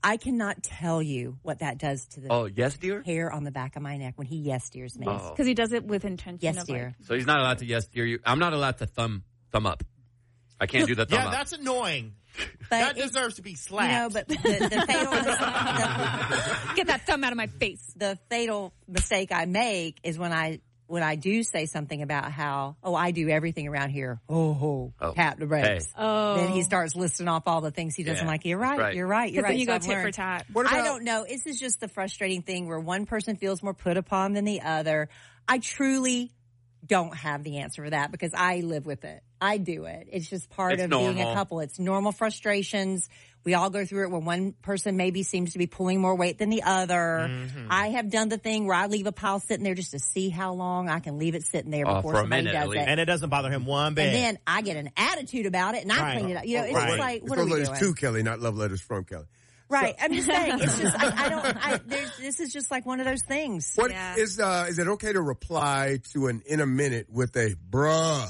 I cannot tell you what that does to the yes, dear? hair on the back of my neck when he yes, dears me. Because he does it with intention. Yes, dear. So he's not allowed to yes, dear you. I'm not allowed to thumb up. I can't do the thumb up. Yeah, that's annoying. But that deserves to be slapped. But the fatal get that thumb out of my face. The fatal mistake I make is when I do say something about how, I do everything around here. Tap the brakes. Hey. Then he starts listing off all the things he doesn't like. You're right. You're right. Then you go tit for tat. I don't know. This is just the frustrating thing where one person feels more put upon than the other. I truly don't have the answer for that because I live with it. I do it. It's just part of being a couple. It's normal frustrations. We all go through it where one person maybe seems to be pulling more weight than the other. Mm-hmm. I have done the thing where I leave a pile sitting there just to see how long I can leave it sitting there before somebody does it. And it doesn't bother him one bit. And then I get an attitude about it and I clean it up. It's just like, what are we doing? Love letters to Kelly, not love letters from Kelly. Right. I'm just saying, it's just, this is just like one of those things. What is it okay to reply to an in a minute with a bruh?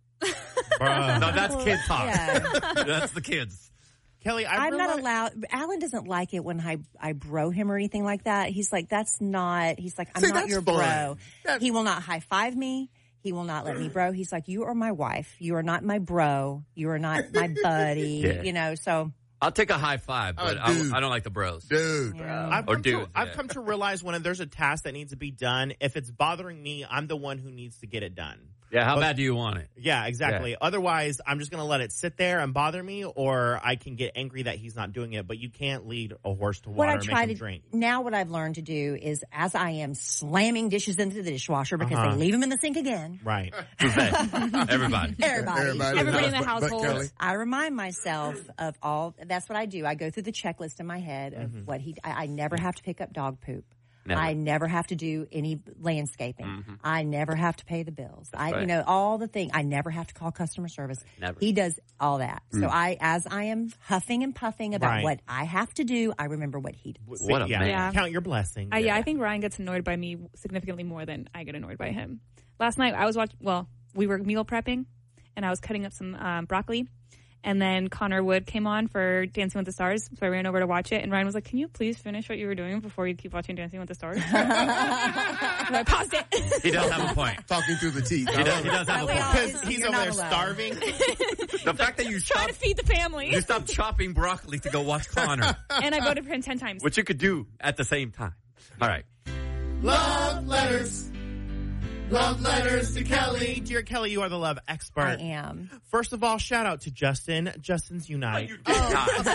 Bruh. No, that's kid talk. Yeah. That's the kids. Kelly, I'm not allowed. Alan doesn't like it when I bro him or anything like that. He's like, I'm not your bro. He will not high five me. He will not let me bro. He's like, you are my wife. You are not my bro. You are not my buddy. So. I'll take a high five, but I don't like the bros. Dude. Yeah. I've come to realize when there's a task that needs to be done, if it's bothering me, I'm the one who needs to get it done. Yeah, how bad do you want it? Yeah, exactly. Yeah. Otherwise, I'm just going to let it sit there and bother me, or I can get angry that he's not doing it. But you can't lead a horse to water and make him drink. Now what I've learned to do is, as I am slamming dishes into the dishwasher because they leave them in the sink again. Right. Everybody in the household. I remind myself of all. That's what I do. I go through the checklist in my head of what I never have to pick up dog poop. Never. I never have to do any landscaping. Mm-hmm. I never have to pay the bills. All the things. I never have to call customer service. Never. He does all that. So as I am huffing and puffing about what I have to do, I remember what he does. What a man. Yeah. Count your blessings. I think Ryan gets annoyed by me significantly more than I get annoyed by him. Last night I was we were meal prepping and I was cutting up some broccoli. And then Connor Wood came on for Dancing with the Stars, so I ran over to watch it. And Ryan was like, "Can you please finish what you were doing before you keep watching Dancing with the Stars?" And I paused it. He does have a point. Talking through the teeth. He does have a point. Because he's over there starving. The fact that you trying to feed the family. You stopped chopping broccoli to go watch Connor. And I voted for him 10 times. Which you could do at the same time. All right. Love letters. Love letters to Kelly. Dear Kelly, you are the love expert. I am. First of all, shout out to Justin. Justin's Unite. You did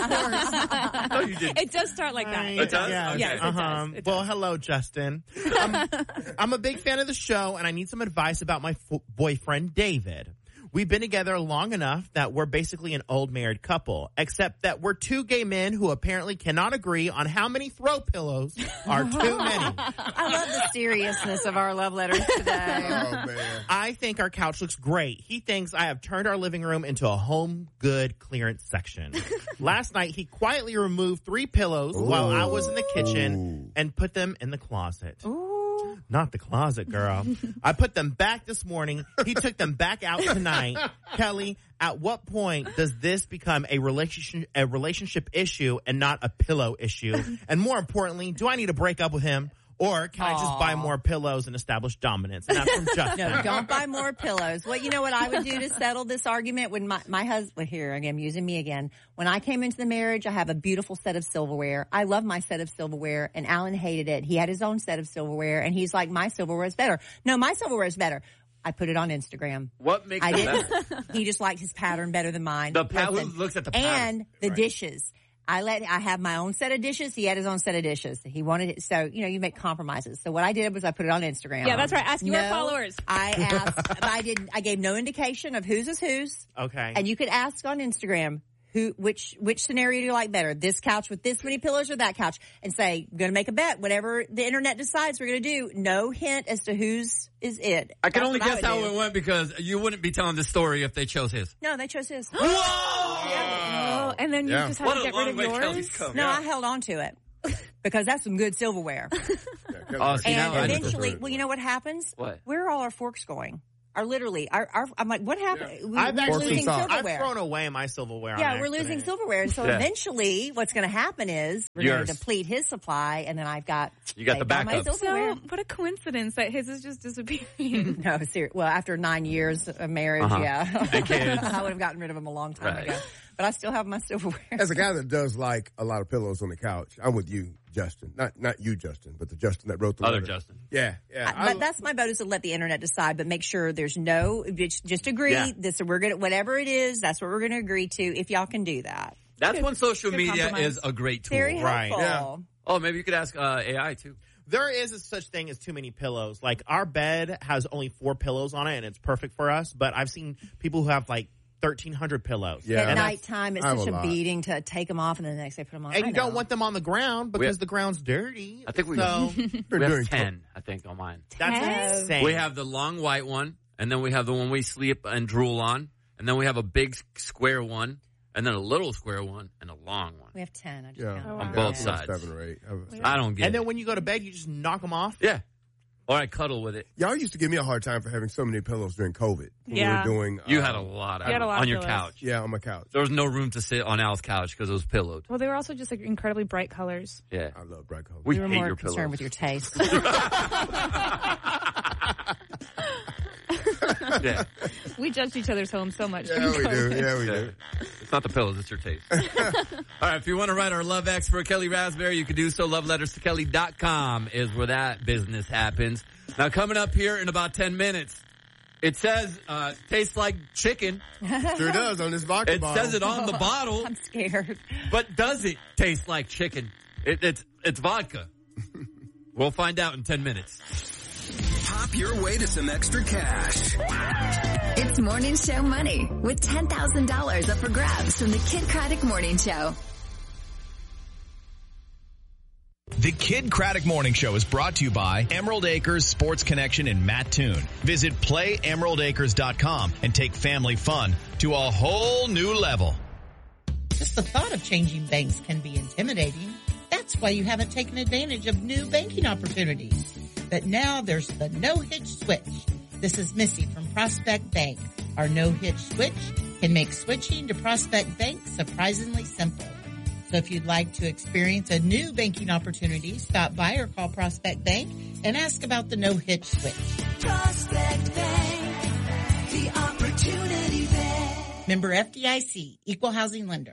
not. No, you didn't. It does start like that. It does? Yeah. Okay. Yes, it does. It Well, does. hello, Justin. I'm a big fan of the show, and I need some advice about my boyfriend, David. We've been together long enough that we're basically an old married couple, except that we're two gay men who apparently cannot agree on how many throw pillows are too many. I love the seriousness of our love letters today. Oh, man. I think our couch looks great. He thinks I have turned our living room into a home good clearance section. Last night, he quietly removed 3 pillows while I was in the kitchen and put them in the closet. Ooh. Not the closet, girl. I put them back this morning. He took them back out tonight. Kelly, at what point does this become a relationship issue and not a pillow issue? And more importantly, do I need to break up with him? Or can I just buy more pillows and establish dominance? And that's from Justin. No, don't buy more pillows. Well, you know what I would do to settle this argument when my husband, here again, using me again. When I came into the marriage, I have a beautiful set of silverware. I love my set of silverware, and Alan hated it. He had his own set of silverware, and he's like, my silverware is better. No, my silverware is better. I put it on Instagram. What makes it better? He just liked his pattern better than mine. Who looks at the pattern? And the dishes. I have my own set of dishes. He had his own set of dishes. He wanted it. So, you make compromises. So what I did was I put it on Instagram. Yeah, that's right. Ask your followers. I asked, I gave no indication of whose is whose. Okay. And you could ask on Instagram, which scenario do you like better? This couch with this many pillows or that couch? And say, I'm going to make a bet. Whatever the internet decides we're going to do. No hint as to whose is it. I can only guess how it went because you wouldn't be telling this story if they chose his. No, they chose his. Whoa! Oh, and then you just had to get rid of yours? No, I held on to it. Because that's some good silverware. Oh, see, and eventually, well, you know what happens? What? Where are all our forks going? are literally, I'm like, what happened? I've We're losing silverware. I've thrown away my silverware. Yeah, we're losing silverware. And so eventually what's going to happen is we're going to deplete his supply, and then I've got... You got the backup. So, what a coincidence that his is just disappearing. No, seriously. Well, after 9 years of marriage, yeah. And kids. I would have gotten rid of him a long time ago. But I still have my silverware. As a guy that does like a lot of pillows on the couch, I'm with you, Justin. Not you, Justin, but the Justin that wrote the other letter. Justin. Yeah. But that's my vote, is to let the internet decide, but make sure there's just agree. Yeah. We're gonna, whatever it is, that's what we're going to agree to, if y'all can do that. That's when social media compromise. is a great tool. Very helpful. Right. Yeah. Oh, maybe you could ask AI too. There is a such thing as too many pillows. Like, our bed has only 4 pillows on it, and it's perfect for us. But I've seen people who have, like, 1,300 pillows. Yeah. At nighttime, it's such a lot. beating to take them off and then the next day put them on. And you don't want them on the ground because the ground's dirty. I think we We're have doing 10, I think, on mine. That's insane. We have the long white one, and then we have the one we sleep and drool on, and then we have a big square one, and then a little square one, and a long one. We have 10. I just Yeah. counted. On both sides. 7 or 8. I don't get And then it. when you go to bed, you just knock them off. Yeah. Or I cuddle with it. Y'all used to give me a hard time for having so many pillows during COVID. When Yeah. we were doing. You had a lot, You had a lot on of your pillows. couch. Yeah, on my couch. There was no room to sit on Al's couch because it was pillowed. Well, they were also just like incredibly bright colors. Yeah. I love bright colors. We You were hate more your concerned pillows. with your taste. Yeah. We judged each other's homes so much. Yeah, we do. Yeah, we do. It's not the pillows, it's your taste. All right, if you want to write our love expert, Kelly Raspberry, you can do so. LoveLettersToKelly.com is where that business happens. Now, coming up here in about 10 minutes, it says, tastes like chicken. Sure does on this vodka It bottle. says it on the bottle, I'm scared. but does it taste like chicken? It's vodka. We'll find out in 10 minutes. Hop your way to some extra cash. It's Morning Show Money with $10,000 up for grabs from the Kid Craddock Morning Show. The Kid Craddock Morning Show is brought to you by Emerald Acres Sports Connection in Mattoon. Visit playemeraldacres.com and take family fun to a whole new level. Just the thought of changing banks can be intimidating. That's why you haven't taken advantage of new banking opportunities. But now there's the no-hitch switch. This is Missy from Prospect Bank. Our no-hitch switch can make switching to Prospect Bank surprisingly simple. So if you'd like to experience a new banking opportunity, stop by or call Prospect Bank and ask about the no-hitch switch. Prospect Bank, the opportunity bank. Member FDIC, Equal Housing Lender.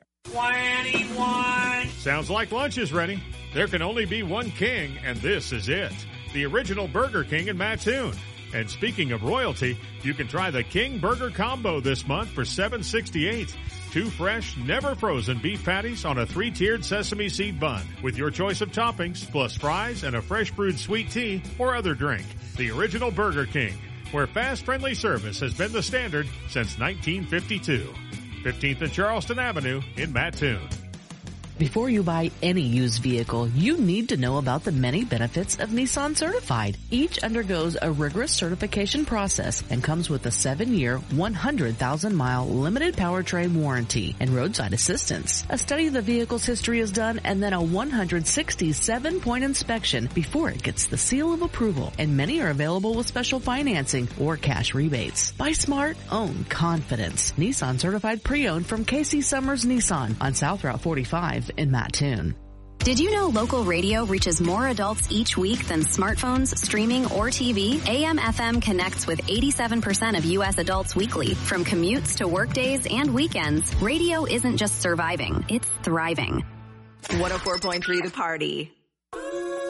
Sounds like lunch is ready. There can only be one king, and this is it. The original Burger King in Mattoon. And speaking of royalty, you can try the King Burger Combo this month for $7.68. 2 fresh, never frozen beef patties on a 3-tiered sesame seed bun with your choice of toppings, plus fries and a fresh brewed sweet tea or other drink. The original Burger King, where fast, friendly service has been the standard since 1952. 15th and Charleston Avenue in Mattoon. Before you buy any used vehicle, you need to know about the many benefits of Nissan Certified. Each undergoes a rigorous certification process and comes with a 7-year, 100,000-mile limited powertrain warranty and roadside assistance. A study of the vehicle's history is done and then a 167-point inspection before it gets the seal of approval. And many are available with special financing or cash rebates. Buy smart, own confidence. Nissan Certified Pre-Owned from KC Summers Nissan on South Route 45. In Mattoon. Did you know local radio reaches more adults each week than smartphones, streaming, or TV? AM/FM connects with 87% of U.S. adults weekly. From commutes to workdays and weekends, radio isn't just surviving, it's thriving. 104.3 The Party.